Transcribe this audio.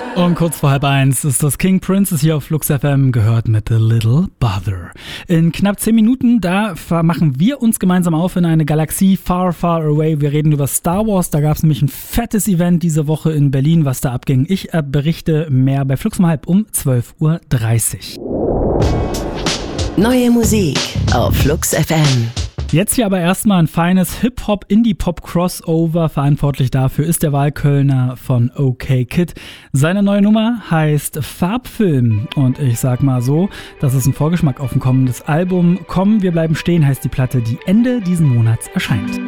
Und kurz vor 12:30 ist das King Princess hier auf Flux FM, gehört mit A Little Bother. In knapp 10 Minuten, da machen wir uns gemeinsam auf in eine Galaxie far, far away. Wir reden über Star Wars, da gab es nämlich ein fettes Event diese Woche in Berlin, was da abging. Ich berichte mehr bei Flux um 12:30 Uhr. Neue Musik auf Flux FM. Jetzt hier aber erstmal ein feines Hip-Hop-Indie-Pop-Crossover. Verantwortlich dafür ist der Wahlkölner von OK Kid. Seine neue Nummer heißt Farbfilm. Und ich sag mal so, das ist ein Vorgeschmack auf ein kommendes Album. Komm, wir bleiben stehen heißt die Platte, die Ende diesen Monats erscheint.